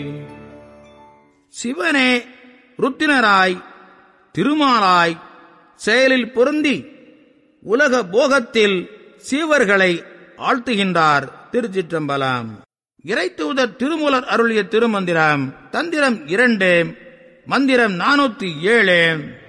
சிவனே ருத்தினராய் திருமாலாய் செயலில் பொருந்தி உலக போகத்தில் சீவர்களை ஆழ்த்துகின்றார். திருச்சிற்றம்பலம். இறைத்தூதர் திருமூலர் அருளிய திருமந்திரம். தந்திரம் 2, மந்திரம் 407.